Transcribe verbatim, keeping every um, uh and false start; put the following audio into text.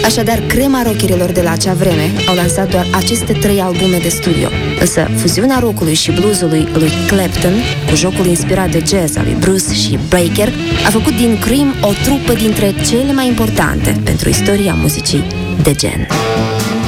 Așadar, crema rockerilor de la acea vreme au lansat doar aceste trei albume de studio. Însă, fuziunea rockului și bluesului lui Clapton, cu jocul inspirat de jazz al lui Bruce și Baker, a făcut din Cream o trupă dintre cele mai importante pentru istoria muzicii de gen.